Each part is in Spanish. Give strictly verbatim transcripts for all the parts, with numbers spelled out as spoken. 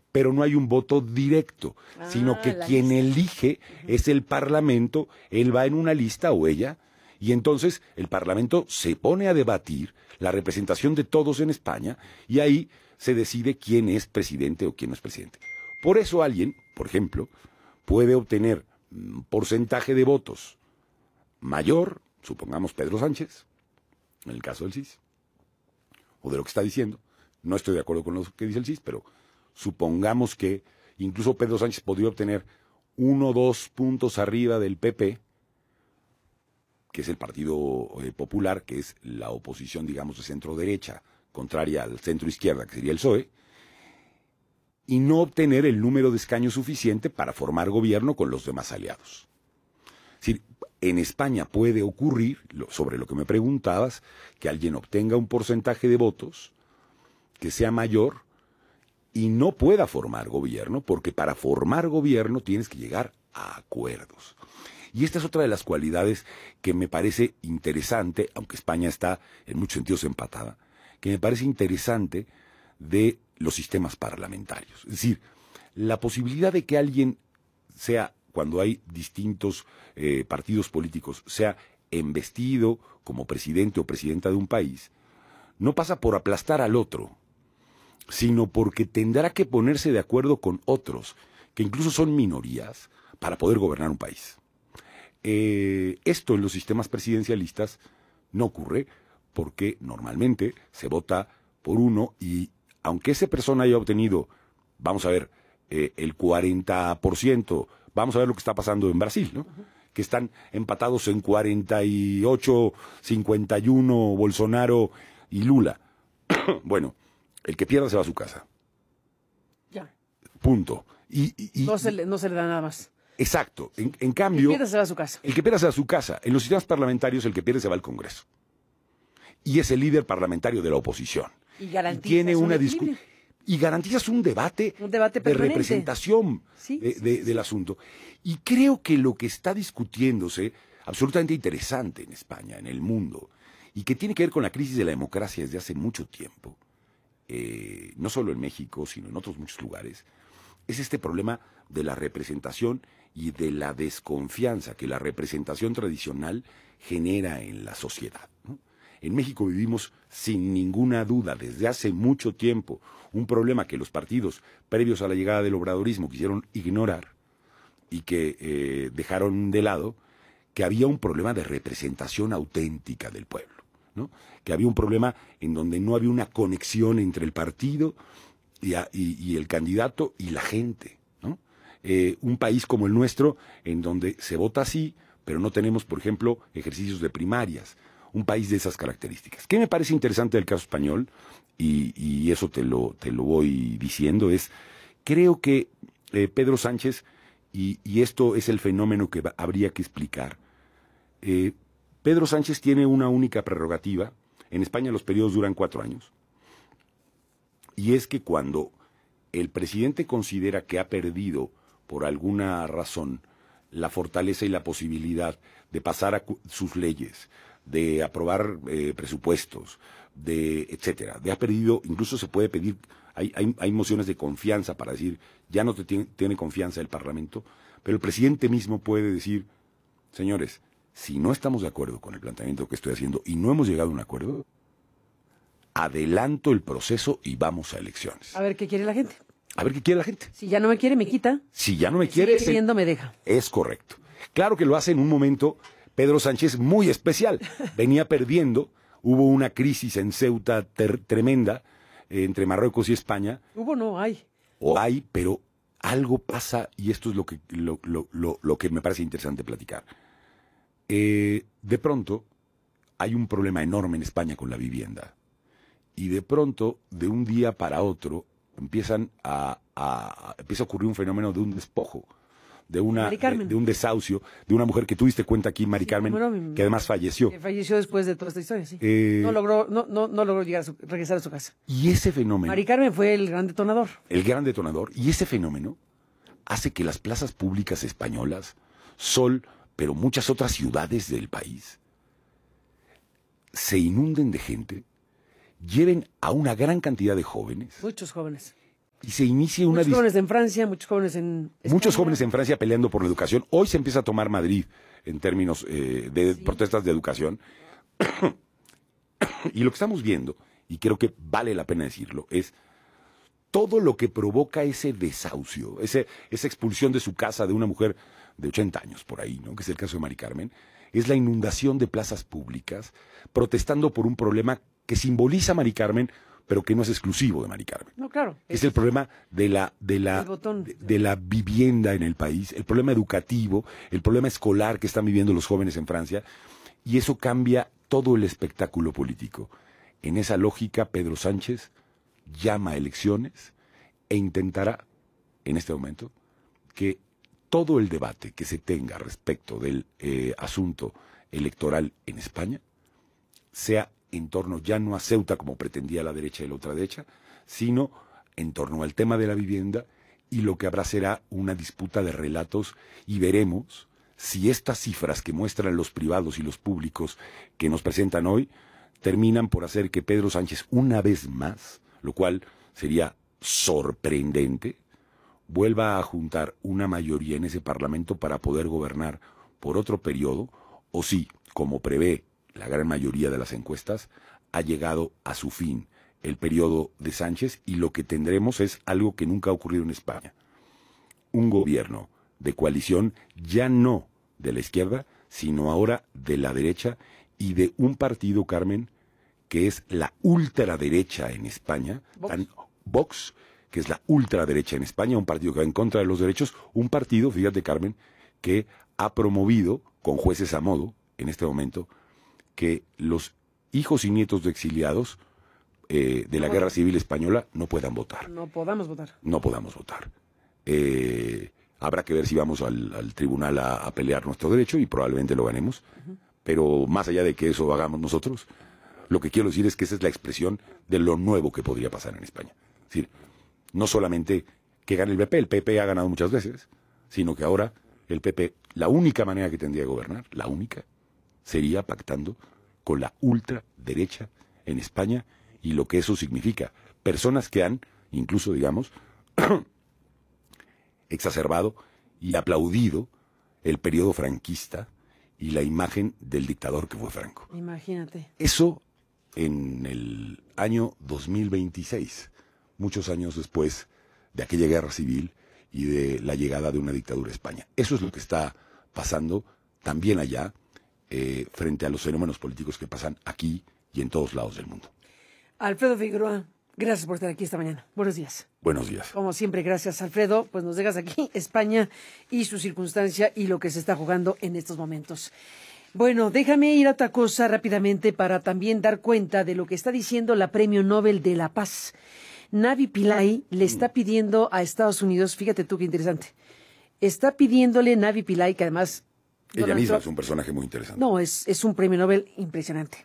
pero no hay un voto directo, ah, sino que quien lista. elige uh-huh. es el Parlamento, él va en una lista o ella, y entonces el Parlamento se pone a debatir la representación de todos en España, y ahí se decide quién es presidente o quién no es presidente. Por eso alguien, por ejemplo, puede obtener un porcentaje de votos mayor, supongamos Pedro Sánchez, en el caso del C I S, o de lo que está diciendo. No estoy de acuerdo con lo que dice el C I S, pero supongamos que incluso Pedro Sánchez podría obtener uno o dos puntos arriba del P P, que es el Partido eh, Popular, que es la oposición, digamos, de centro-derecha, contraria al centro-izquierda, que sería el P S O E, y no obtener el número de escaños suficiente para formar gobierno con los demás aliados. Es decir, en España puede ocurrir, sobre lo que me preguntabas, que alguien obtenga un porcentaje de votos que sea mayor y no pueda formar gobierno, porque para formar gobierno tienes que llegar a acuerdos. Y esta es otra de las cualidades que me parece interesante, aunque España está en muchos sentidos empatada, que me parece interesante de los sistemas parlamentarios. Es decir, la posibilidad de que alguien sea, cuando hay distintos eh, partidos políticos, sea embestido como presidente o presidenta de un país, no pasa por aplastar al otro, sino porque tendrá que ponerse de acuerdo con otros, que incluso son minorías, para poder gobernar un país. Eh, esto en los sistemas presidencialistas no ocurre, porque normalmente se vota por uno y aunque esa persona haya obtenido, vamos a ver, eh, el cuarenta por ciento, vamos a ver lo que está pasando en Brasil, ¿no? Uh-huh. Que están empatados en cuarenta y ocho, cincuenta y uno Bolsonaro y Lula. Bueno, el que pierda se va a su casa. Ya. Punto. Y, y, no, se le, no se le da nada más. Exacto. En, en cambio... El que pierda se va a su casa. El que pierda se va a su casa. En los sistemas parlamentarios, el que pierde se va al Congreso. Y es el líder parlamentario de la oposición. Y garantiza tiene una discusión y garantizas un debate, un debate de representación sí, de, sí, de, sí. del asunto. Y creo que lo que está discutiéndose, absolutamente interesante en España, en el mundo, y que tiene que ver con la crisis de la democracia desde hace mucho tiempo, eh, no solo en México, sino en otros muchos lugares, es este problema de la representación y de la desconfianza que la representación tradicional genera en la sociedad, ¿no? En México vivimos sin ninguna duda desde hace mucho tiempo un problema que los partidos previos a la llegada del obradorismo quisieron ignorar y que eh, dejaron de lado, que había un problema de representación auténtica del pueblo, ¿no? Que había un problema en donde no había una conexión entre el partido y, a, y, y el candidato y la gente, ¿no? Eh, un país como el nuestro, en donde se vota así, pero no tenemos, por ejemplo, ejercicios de primarias. Un país de esas características. ¿Qué me parece interesante del caso español? Y, y eso te lo, te lo voy diciendo, es, creo que eh, Pedro Sánchez, y, y esto es el fenómeno que va, habría que explicar, eh, Pedro Sánchez tiene una única prerrogativa. En España los periodos duran cuatro años. Y es que cuando el presidente considera que ha perdido, por alguna razón, la fortaleza y la posibilidad de pasar a sus leyes, de aprobar eh, presupuestos, de etcétera, de ha perdido, incluso se puede pedir, hay, hay, hay mociones de confianza para decir, ya no te tiene, tiene confianza el Parlamento, pero el presidente mismo puede decir, señores, si no estamos de acuerdo con el planteamiento que estoy haciendo y no hemos llegado a un acuerdo, adelanto el proceso y vamos a elecciones. A ver qué quiere la gente. A ver qué quiere la gente. Si ya no me quiere, me quita. Si ya no me si quiere... sigue queriendo, me deja. Es correcto. Claro que lo hace en un momento... Pedro Sánchez muy especial, venía perdiendo, hubo una crisis en Ceuta ter- tremenda eh, entre Marruecos y España. Hubo, no, hay. O hay, pero algo pasa y esto es lo que, lo, lo, lo, lo que me parece interesante platicar. Eh, de pronto hay un problema enorme en España con la vivienda y de pronto, de un día para otro, empiezan a, a, a empieza a ocurrir un fenómeno de un despojo. De, una, de, de un desahucio, de una mujer que tú diste cuenta aquí, Mari sí, Carmen, no, que además falleció. Que falleció después de toda esta historia, sí. Eh, no logró, no, no, no logró llegar a su, regresar a su casa. Y ese fenómeno... Mari Carmen fue el gran detonador. El gran detonador. Y ese fenómeno hace que las plazas públicas españolas, Sol, pero muchas otras ciudades del país, se inunden de gente, lleven a una gran cantidad de jóvenes... Muchos jóvenes. y se inicie una... Muchos jóvenes en Francia, muchos jóvenes en España. Muchos jóvenes en Francia peleando por la educación. Hoy se empieza a tomar Madrid en términos eh, de sí. protestas de educación. Y lo que estamos viendo, y creo que vale la pena decirlo, es todo lo que provoca ese desahucio, ese, esa expulsión de su casa de una mujer de ochenta años por ahí, ¿no? Que es el caso de Mari Carmen, es la inundación de plazas públicas, protestando por un problema que simboliza a Mari Carmen, pero que no es exclusivo de Mari Carmen. No, claro. Es, es el problema de la, de, la, de, de la vivienda en el país, el problema educativo, el problema escolar que están viviendo los jóvenes en Francia, y eso cambia todo el espectáculo político. En esa lógica, Pedro Sánchez llama a elecciones e intentará, en este momento, que todo el debate que se tenga respecto del eh, asunto electoral en España sea en torno ya no a Ceuta como pretendía la derecha y la ultraderecha, sino en torno al tema de la vivienda, y lo que habrá será una disputa de relatos, y veremos si estas cifras que muestran los privados y los públicos que nos presentan hoy terminan por hacer que Pedro Sánchez una vez más, lo cual sería sorprendente, vuelva a juntar una mayoría en ese Parlamento para poder gobernar por otro periodo, o si, como prevé la gran mayoría de las encuestas, ha llegado a su fin el periodo de Sánchez, y lo que tendremos es algo que nunca ha ocurrido en España: un gobierno de coalición, ya no de la izquierda, sino ahora de la derecha, y de un partido, Carmen, que es la ultraderecha en España, Vox. Tan, Vox, que es la ultraderecha en España, un partido que va en contra de los derechos, un partido, fíjate, Carmen, que ha promovido, con jueces a modo, en este momento, que los hijos y nietos de exiliados eh, de la no, Guerra Civil Española no puedan votar. No podamos votar. No podamos votar. Eh, habrá que ver si vamos al, al tribunal a, a pelear nuestro derecho, y probablemente lo ganemos. Uh-huh. Pero más allá de que eso hagamos nosotros, lo que quiero decir es que esa es la expresión de lo nuevo que podría pasar en España. Es decir, no solamente que gane el P P, el P P ha ganado muchas veces, sino que ahora el P P, la única manera que tendría de gobernar, la única, sería pactando con la ultraderecha en España, y lo que eso significa. Personas que han, incluso, digamos, exacerbado y aplaudido el periodo franquista y la imagen del dictador que fue Franco. Imagínate. Eso en el año dos mil veintiséis, muchos años después de aquella guerra civil y de la llegada de una dictadura a España. Eso es lo que está pasando también allá, eh, frente a los fenómenos políticos que pasan aquí y en todos lados del mundo. Alfredo Figueroa, gracias por estar aquí esta mañana. Buenos días. Buenos días. Como siempre, gracias, Alfredo. Pues nos dejas aquí España y su circunstancia y lo que se está jugando en estos momentos. Bueno, déjame ir a otra cosa rápidamente para también dar cuenta de lo que está diciendo la Premio Nobel de la Paz. Navi Pillay le está pidiendo a Estados Unidos, fíjate tú qué interesante, está pidiéndole Navi Pillay, que además... Ella Donald misma Trump, es un personaje muy interesante. No, es, es un premio Nobel impresionante,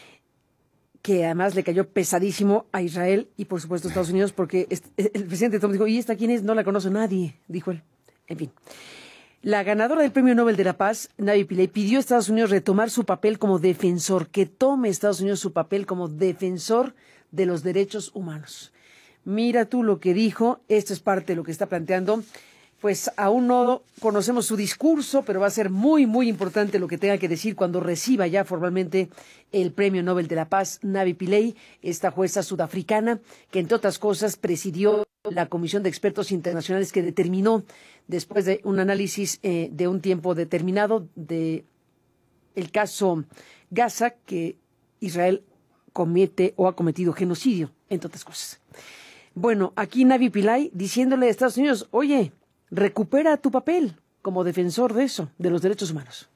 que además le cayó pesadísimo a Israel y por supuesto a Estados Unidos, porque el presidente Trump dijo, ¿y esta quién es? No la conoce nadie, dijo él. En fin. La ganadora del Premio Nobel de la Paz, Navi Pillay, pidió a Estados Unidos retomar su papel como defensor, que tome Estados Unidos su papel como defensor de los derechos humanos. Mira tú lo que dijo, esto es parte de lo que está planteando. Pues aún no conocemos su discurso, pero va a ser muy, muy importante lo que tenga que decir cuando reciba ya formalmente el Premio Nobel de la Paz, Navi Pillay, esta jueza sudafricana, que entre otras cosas presidió la Comisión de Expertos Internacionales que determinó, después de un análisis eh, de un tiempo determinado, de el caso Gaza, que Israel comete o ha cometido genocidio, entre otras cosas. Bueno, aquí Navi Pillay diciéndole a Estados Unidos, oye, recupera tu papel como defensor de eso, de los derechos humanos.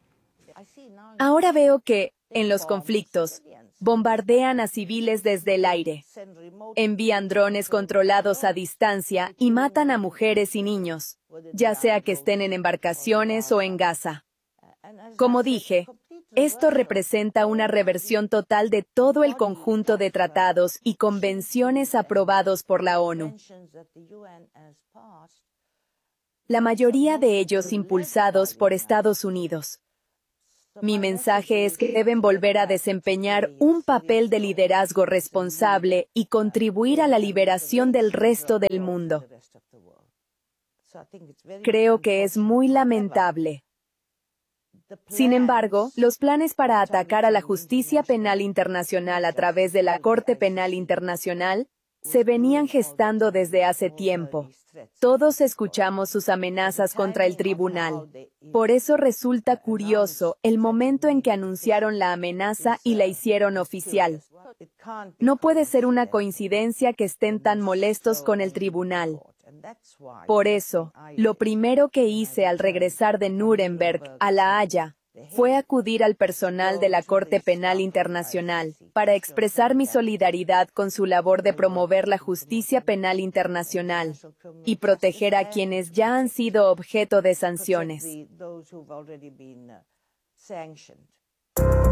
Ahora veo que, en los conflictos, bombardean a civiles desde el aire, envían drones controlados a distancia y matan a mujeres y niños, ya sea que estén en embarcaciones o en Gaza. Como dije, esto representa una reversión total de todo el conjunto de tratados y convenciones aprobados por la ONU. La mayoría de ellos impulsados por Estados Unidos. Mi mensaje es que deben volver a desempeñar un papel de liderazgo responsable y contribuir a la liberación del resto del mundo. Creo que es muy lamentable. Sin embargo, los planes para atacar a la justicia penal internacional a través de la Corte Penal Internacional se venían gestando desde hace tiempo. Todos escuchamos sus amenazas contra el tribunal. Por eso resulta curioso el momento en que anunciaron la amenaza y la hicieron oficial. No puede ser una coincidencia que estén tan molestos con el tribunal. Por eso, lo primero que hice al regresar de Nuremberg a La Haya fue acudir al personal de la Corte Penal Internacional para expresar mi solidaridad con su labor de promover la justicia penal internacional y proteger a quienes ya han sido objeto de sanciones.